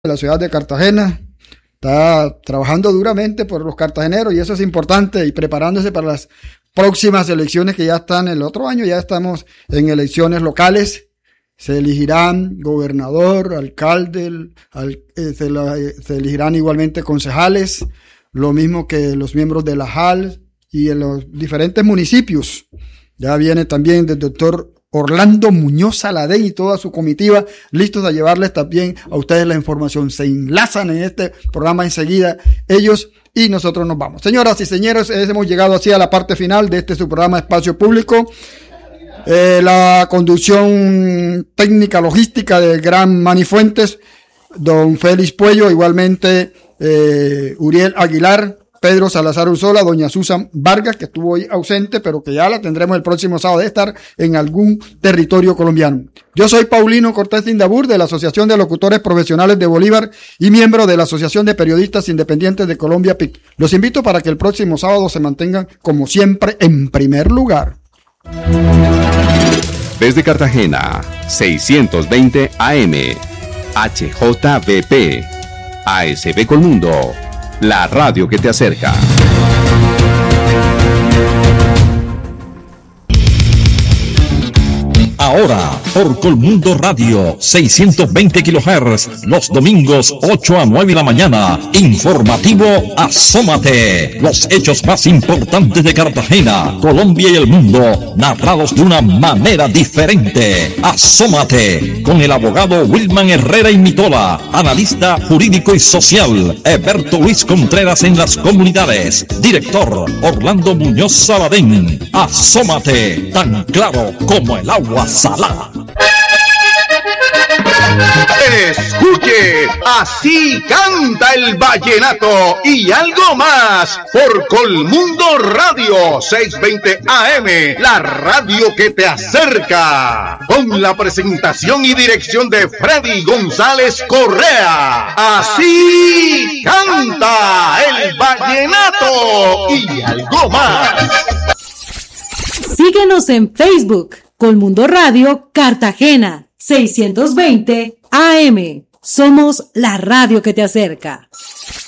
de la ciudad de Cartagena. Está trabajando duramente por los cartageneros y eso es importante, y preparándose para las próximas elecciones que ya están el otro año. Ya estamos en elecciones locales. Se elegirán gobernador, alcalde, se elegirán igualmente concejales, lo mismo que los miembros de la JAL y en los diferentes municipios. Ya viene también el doctor Orlando Muñoz Saladén y toda su comitiva listos a llevarles también a ustedes la información. Se enlazan en este programa enseguida ellos y nosotros nos vamos. Señoras y señores, hemos llegado así a la parte final de este su programa Espacio Público. La conducción técnica logística del gran Manny Fuentes, don Félix Puello, igualmente Uriel Aguilar, Pedro Salazar Ursola, doña Susan Vargas, que estuvo hoy ausente, pero que ya la tendremos el próximo sábado de estar en algún territorio colombiano. Yo soy Paulino Cortés Indabur, de la Asociación de Locutores Profesionales de Bolívar y miembro de la Asociación de Periodistas Independientes de Colombia, PIC. Los invito para que el próximo sábado se mantengan, como siempre, en primer lugar. Desde Cartagena, 620 AM, HJVP, ASB Colmundo, la radio que te acerca. Ahora, por Colmundo Radio, 620 kHz, los domingos 8 a 9 de la mañana. Informativo Asómate. Los hechos más importantes de Cartagena, Colombia y el mundo, narrados de una manera diferente. Asómate, con el abogado Wilman Herrera y Mitola, analista jurídico y social, Eberto Luis Contreras en las comunidades, director Orlando Muñoz Saladén. Asómate, tan claro como el agua salada. Escuche, así canta el vallenato y algo más por Colmundo Radio 620 AM, la radio que te acerca, con la presentación y dirección de Freddy González Correa. Así canta el vallenato y algo más. Síguenos en Facebook, Colmundo Radio Cartagena, 620 AM. Somos la radio que te acerca.